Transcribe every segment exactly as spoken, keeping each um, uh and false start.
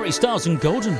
Harry Styles and Golden.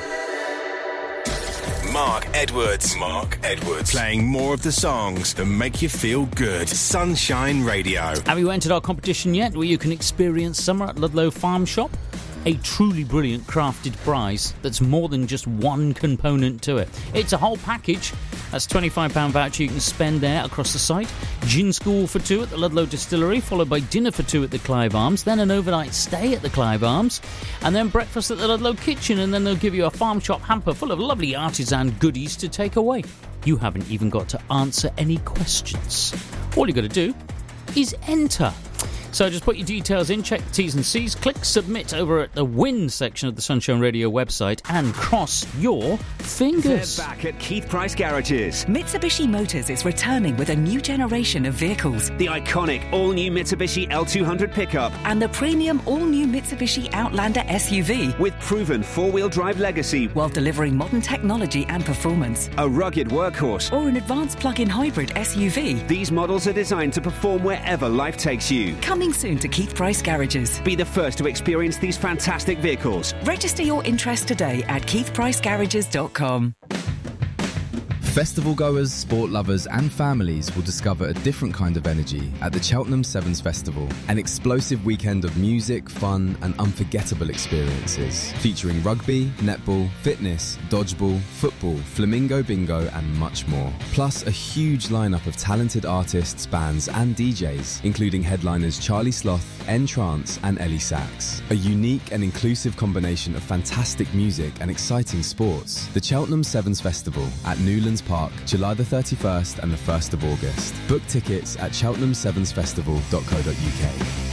Mark Edwards. Mark Edwards. Playing more of the songs that make you feel good. Sunshine Radio. Have you entered our competition yet, where you can experience summer at Ludlow Farm Shop? A truly brilliant crafted prize that's more than just one component to it. It's a whole package. That's a twenty-five pounds voucher you can spend there across the site. Gin school for two at the Ludlow Distillery, followed by dinner for two at the Clive Arms, then an overnight stay at the Clive Arms, and then breakfast at the Ludlow Kitchen, and then they'll give you a farm shop hamper full of lovely artisan goodies to take away. You haven't even got to answer any questions. All you've got to do is enter. So just put your details in, check the T's and C's, click submit over at the win section of the Sunshine Radio website and cross your fingers. They're back at Keith Price Garages. Mitsubishi Motors is returning with a new generation of vehicles. The iconic all-new Mitsubishi L two hundred pickup. And the premium all-new Mitsubishi Outlander S U V. With proven four-wheel drive legacy. While delivering modern technology and performance. A rugged workhorse. Or an advanced plug-in hybrid S U V. These models are designed to perform wherever life takes you. Coming soon to Keith Price Garages. Be the first to experience these fantastic vehicles. Register your interest today at keith price garages dot com. Festival goers, sport lovers and families will discover a different kind of energy at the Cheltenham Sevens Festival. An explosive weekend of music, fun and unforgettable experiences. Featuring rugby, netball, fitness, dodgeball, football, flamingo bingo and much more. Plus a huge lineup of talented artists, bands and D Js, including headliners Charlie Sloth, N-Trance and Ellie Sachs. A unique and inclusive combination of fantastic music and exciting sports. The Cheltenham Sevens Festival at Newlands Park, July the thirty-first and the first of August. Book tickets at cheltenham sevens festival dot co dot uk.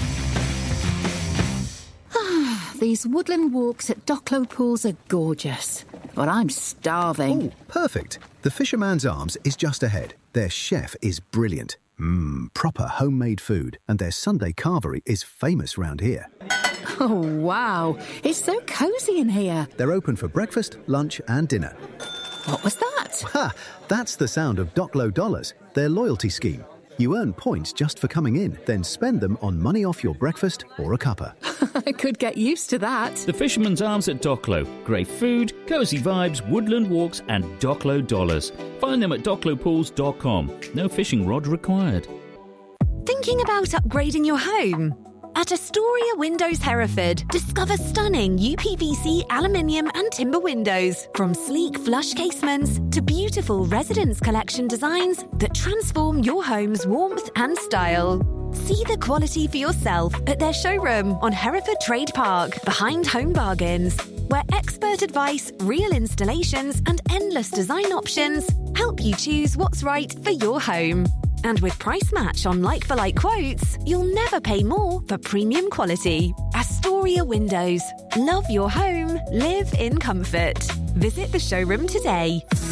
These woodland walks at Docklow Pools are gorgeous, but I'm starving. Oh, perfect. The Fisherman's Arms is just ahead. Their chef is brilliant. Mmm, proper homemade food, and their Sunday carvery is famous round here. Oh, wow. It's so cosy in here. They're open for breakfast, lunch and dinner. What was that? Ha! That's the sound of Docklow Dollars, their loyalty scheme. You earn points just for coming in, then spend them on money off your breakfast or a cuppa. I could get used to that. The Fisherman's Arms at Docklow. Great food, cosy vibes, woodland walks and Docklow dollars. Find them at docklow pools dot com. No fishing rod required. Thinking about upgrading your home? At Astoria Windows Hereford, discover stunning U P V C, aluminium and timber windows. From sleek flush casements to beautiful residence collection designs that transform your home's warmth and style. See the quality for yourself at their showroom on Hereford Trade Park, behind Home Bargains, where expert advice, real installations and endless design options help you choose what's right for your home. And with Price Match on like-for-like quotes, you'll never pay more for premium quality. Astoria Windows. Love your home. Live in comfort. Visit the showroom today.